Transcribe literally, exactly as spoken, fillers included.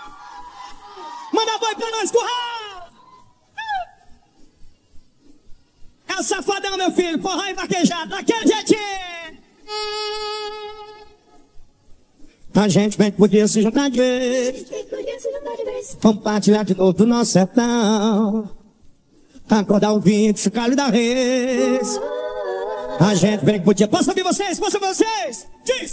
Manda boi pra nós, curral! É o safadão, meu filho, forró e vaquejado, daquele jeitinho! A gente bem que podia se juntar de vez. Compartilhar de novo do nosso sertão. Acordar o vinho, chocalho da res. A gente bem que podia. Posso ouvir vocês? Posso ouvir vocês? Diz!